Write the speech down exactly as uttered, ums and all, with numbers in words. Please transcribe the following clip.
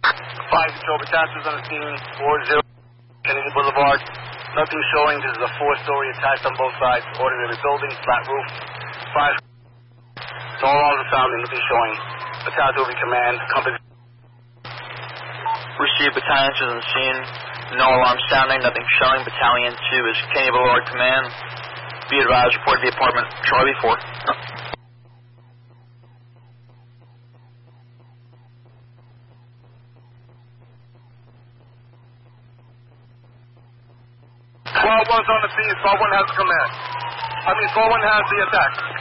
five Control, Battalion on the scene, four zero, Kennedy Boulevard. Nothing showing. This is a four-story attached on both sides. Ordinary building, flat roof. Five. No alarms are sounding. Nothing showing. Battalion will be command. Company. Receive Battalion two on the scene. No alarm sounding. Nothing showing. Battalion two is Kennedy Boulevard command. Be advised. Report to the apartment. Charlie four. twelve one's on the scene. twelve one has the command. I mean, twelve one has the attack.